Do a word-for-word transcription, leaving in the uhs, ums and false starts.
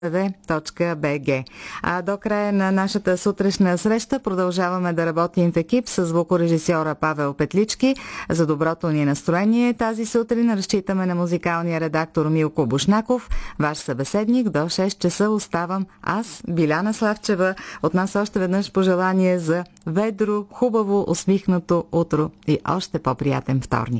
точка би джи. А до края на нашата сутрешна среща продължаваме да работим в екип с звукорежисьора Павел Петлички за доброто ни настроение. Тази сутрин разчитаме на музикалния редактор Милко Бушнаков. Ваш събеседник до шест часа оставам аз, Биляна Славчева. От нас още веднъж пожелание за ведро, хубаво, усмихнато утро и още по-приятен вторник.